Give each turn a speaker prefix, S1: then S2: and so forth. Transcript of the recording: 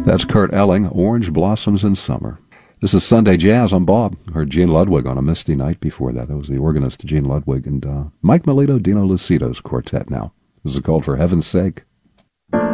S1: That's Kurt Elling, Orange Blossoms in Summer. This is Sunday Jazz. I'm Bob. Heard Gene Ludwig on A Misty Night before that. That was the organist, Gene Ludwig. And Mike Melito, Dino Lucido's quartet now. This is called For Heaven's Sake.